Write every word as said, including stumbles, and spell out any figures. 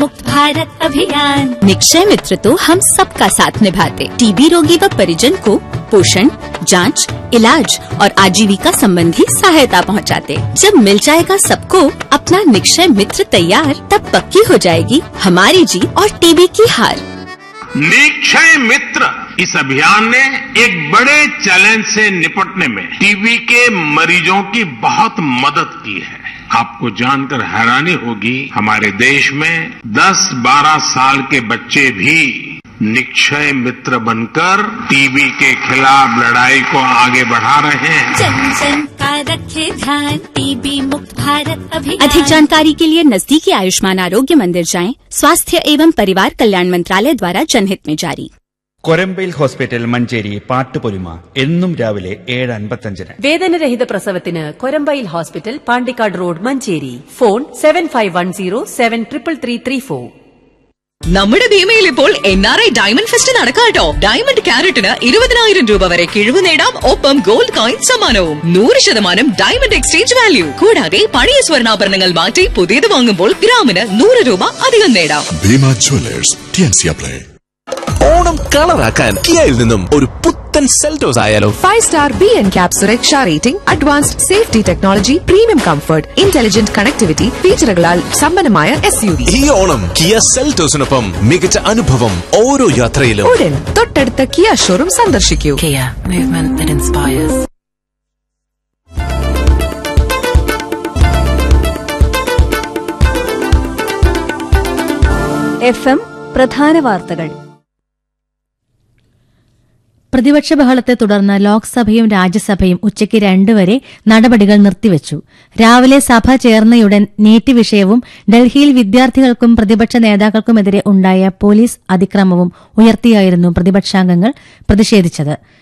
मुक्त भारत अभियान। निक्षय मित्र तो हम सबका साथ निभाते। टीबी रोगी व परिजन को पोषण, जांच, इलाज और आजीविका संबंधी सहायता पहुंचाते। जब मिल जाएगा सबको अपना निक्षय मित्र तैयार, तब पक्की हो जाएगी हमारी जीत और टीबी की हार। निक्षय मित्र इस अभियान ने एक बड़े चैलेंज से निपटने में टीबी के मरीजों की बहुत मदद की है। आपको जानकर हैरानी होगी, हमारे देश में दस बारह साल के बच्चे भी निक्षय मित्र बनकर टीबी के खिलाफ लड़ाई को आगे बढ़ा रहे हैं। जन जन का रखे ध्यान, टीबी मुक्त भारत अभियान। अधिक जानकारी के लिए नजदीकी आयुष्मान आरोग्य मंदिर जाएं। स्वास्थ्य एवं परिवार कल्याण मंत्रालय द्वारा जनहित में जारी। കൊരമ്പയിൽ ഹോസ്പിറ്റൽ മഞ്ചേരി പാട്ടുപൊലിമ എന്നും രാവിലെ ഏഴ് അൻപത്തഞ്ചിന്. വേദനരഹിത പ്രസവത്തിന് Korambayil hospital, Pandikkad road, Manjeri. Phone seven five one zero seven triple three three four. നമ്മുടെ ഭീമയിൽ ഇപ്പോൾ N R I diamond fest നടക്കാട്ടോ. Diamond ക്യാരറ്റിന് ഇരുപതിനായിരം രൂപ വരെ കിഴിവ് നേടാം. ഒപ്പം ഗോൾഡ് കോയിൻ സമ്മാനവും. നൂറ് ശതമാനം ഡയമണ്ട് എക്സ്ചേഞ്ച് വാല്യൂ. കൂടാതെ പഴയ സ്വർണ്ണാഭരണങ്ങൾ മാറ്റി പുതിയത് വാങ്ങുമ്പോൾ ഗ്രാമിന് നൂറ് രൂപ അധികം നേടാം. Bhima Jewellers, T N C apply. Onam കളറാക്കാൻ കിയയിൽ നിന്നും ഒരു പുത്തൻ സെൽറ്റോസ് ആയാലോ? Five star B N cap സുരക്ഷ rating, advanced safety technology, premium comfort, intelligent connectivity ഫീച്ചറുകളാൽ സമ്പന്നമായ എസ് യു വി. ഈ ഓണം കിയ സെൽറ്റോസിനൊപ്പം മികച്ച അനുഭവം ഓരോ യാത്രയിലും. ഉടൻ തൊട്ടടുത്ത കിയ ഷോറൂം സന്ദർശിക്കൂ. Kia, movement that inspires. F M പ്രധാന വാർത്തകൾ. പ്രതിപക്ഷ ബഹളത്തെ തുടർന്ന് ലോക്സഭയും രാജ്യസഭയും ഉച്ചയ്ക്ക് രണ്ട് വരെ നടപടികൾ നിർത്തിവച്ചു. രാവിലെ സഭ ചേർന്നയുടൻ നീറ്റ് വിഷയവും ഡൽഹിയിൽ വിദ്യാർത്ഥികൾക്കും പ്രതിപക്ഷ നേതാക്കൾക്കുമെതിരെ ഉണ്ടായ പോലീസ് അതിക്രമവും ഉയർത്തിയായിരുന്നു പ്രതിപക്ഷാംഗങ്ങൾ പ്രതിഷേധിച്ചത്.